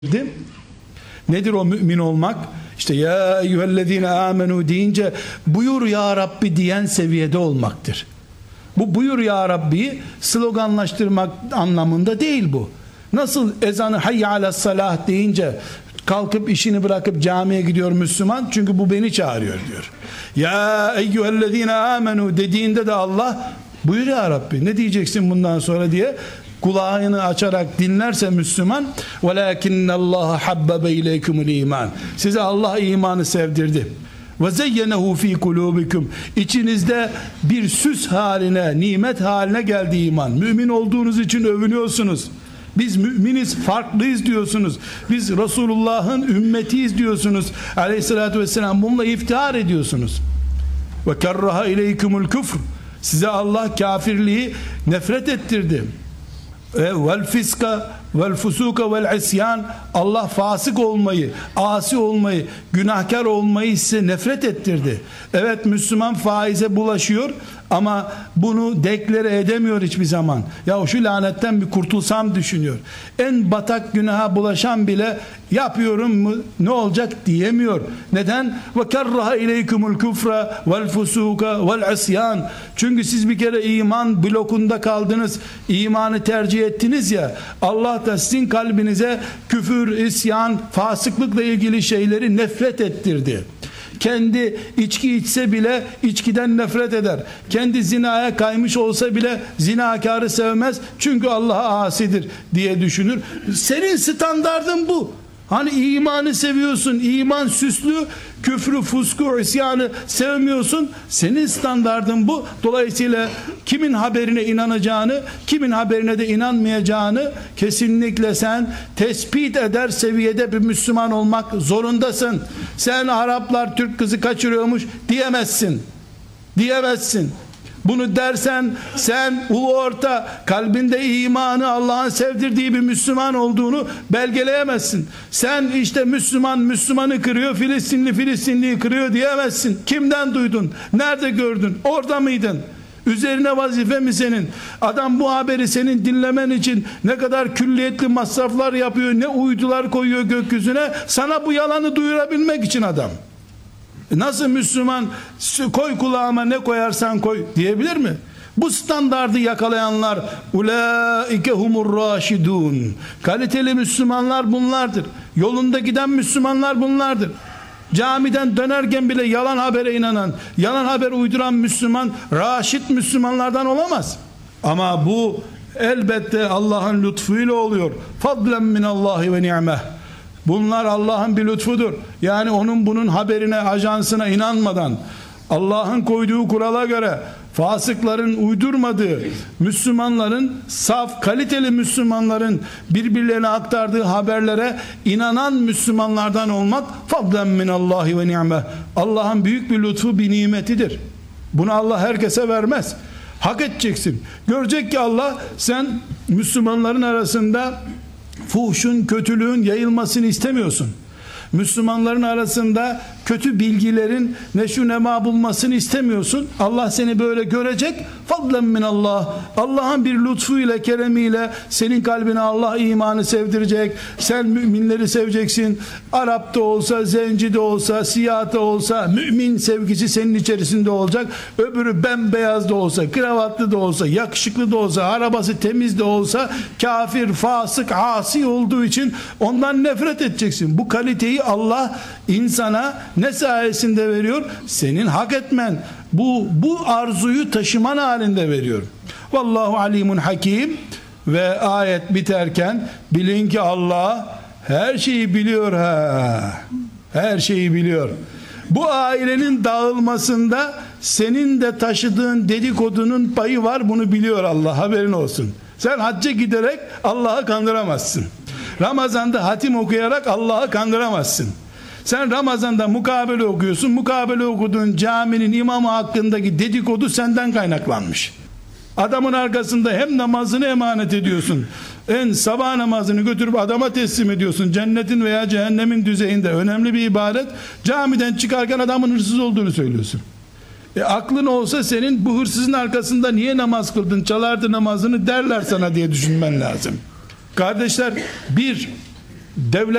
Nedir o mümin olmak? İşte ya eyyühellezine amenu deyince buyur ya Rabbi diyen seviyede olmaktır. Bu buyur ya Rabbi sloganlaştırmak anlamında değil bu. Nasıl ezanı hayy alas salah deyince kalkıp işini bırakıp camiye gidiyor Müslüman, çünkü bu beni çağırıyor diyor. Ya eyyühellezine amenu dediğinde de Allah buyur ya Rabbi ne diyeceksin bundan sonra diye kulağını açarak dinlerse Müslüman, وَلَاكِنَّ اللّٰهَ حَبَّبَ اِلَيْكُمُ الْا۪يمَانِ size Allah imanı sevdirdi. وَزَيَّنَهُ ف۪ي قُلُوبِكُمْ İçinizde bir süs haline, nimet haline geldi iman. Mümin olduğunuz için övünüyorsunuz. Biz müminiz, farklıyız diyorsunuz. Biz Resulullah'ın ümmetiyiz diyorsunuz. Aleyhissalatü vesselam bununla iftihar ediyorsunuz. وَكَرَّهَ اِلَيْكُمُ الْكُفْرِ size Allah kafirliği nefret ettirdi. Vel fiska vel fusuka vel isyan Allah fasık olmayı, asi olmayı, günahkar olmayı size nefret ettirdi. Evet, Müslüman faize bulaşıyor ama bunu deklare edemiyor hiçbir zaman. Ya şu lanetten bir kurtulsam düşünüyor. En batak günaha bulaşan bile yapıyorum mu ne olacak diyemiyor. Neden? Ve kerraha ileykumul küfre vel fusuka vel isyan. Çünkü siz bir kere iman blokunda kaldınız. İmanı tercih ettiniz ya. Allah da sizin kalbinize küfür, isyan, fasıklıkla ilgili şeyleri nefret ettirdi. Kendi içki içse bile içkiden nefret eder. Kendi zinaya kaymış olsa bile zinakarı sevmez. Çünkü Allah'a asidir diye düşünür. Senin standardın bu. Hani imanı seviyorsun, iman süslü, küfrü, fusku, isyanı sevmiyorsun. Senin standardın bu. Dolayısıyla kimin haberine inanacağını, kimin haberine de inanmayacağını kesinlikle sen tespit eder seviyede bir Müslüman olmak zorundasın. Sen Araplar Türk kızı kaçırıyormuş diyemezsin. Diyemezsin. Bunu dersen sen ulu orta kalbinde imanı Allah'ın sevdirdiği bir Müslüman olduğunu belgeleyemezsin. Sen işte Müslümanı kırıyor, Filistinliyi kırıyor diyemezsin. Kimden duydun? Nerede gördün? Orada mıydın? Üzerine vazife mi senin? Adam bu haberi senin dinlemen için ne kadar külliyetli masraflar yapıyor, ne uydular koyuyor gökyüzüne, sana bu yalanı duyurabilmek için adam. Nasıl Müslüman koy kulağıma ne koyarsan koy diyebilir mi? Bu standardı yakalayanlar ulaike humur raşidun. Kaliteli Müslümanlar bunlardır. Yolunda giden Müslümanlar bunlardır. Camiden dönerken bile yalan habere inanan, yalan haber uyduran Müslüman raşit Müslümanlardan olamaz. Ama bu elbette Allah'ın lütfuyla oluyor. Fadlen minallahi ve ni'meh. Bunlar Allah'ın bir lütfudur. Yani onun bunun haberine, ajansına inanmadan Allah'ın koyduğu kurala göre fasıkların uydurmadığı, Müslümanların, saf kaliteli Müslümanların birbirlerine aktardığı haberlere inanan Müslümanlardan olmak fadlen minallahi ve ni'meh. Allah'ın büyük bir lütfu, bir nimetidir. Bunu Allah herkese vermez. Hak edeceksin. Görecek ki Allah, sen Müslümanların arasında fuhşun, kötülüğün yayılmasını istemiyorsun. Müslümanların arasında kötü bilgilerin neşu nema bulmasını istemiyorsun. Allah seni böyle görecek. Fadlen minallah. Allah'ın bir lütfuyla, keremiyle senin kalbine Allah imanı sevdirecek. Sen müminleri seveceksin. Arap da olsa, zenci de olsa, siyah da olsa mümin sevgisi senin içerisinde olacak. Öbürü bembeyaz da olsa, kravatlı da olsa, yakışıklı da olsa, arabası temiz de olsa kafir, fasık, asi olduğu için ondan nefret edeceksin. Bu kaliteyi Allah insana ne sayesinde veriyor? Senin hak etmen, bu arzuyu taşıman halinde veriyor. Vallahu alimun hakim. Ve ayet biterken bilin ki Allah her şeyi biliyor ha. Her şeyi biliyor. Bu ailenin dağılmasında senin de taşıdığın dedikodunun payı var, bunu biliyor Allah, haberin olsun. Sen hacca giderek Allah'ı kandıramazsın. Ramazan'da hatim okuyarak Allah'ı kandıramazsın. Sen Ramazan'da mukabele okuyorsun. Mukabele okuduğun caminin imamı hakkındaki dedikodu senden kaynaklanmış. Adamın arkasında hem namazını emanet ediyorsun. Sabah namazını götürüp adama teslim ediyorsun. Cennetin veya cehennemin düzeyinde önemli bir ibadet. Camiden çıkarken adamın hırsız olduğunu söylüyorsun. Aklın olsa senin bu hırsızın arkasında niye namaz kıldın, çalardı namazını derler sana diye düşünmen lazım. Kardeşler, devlet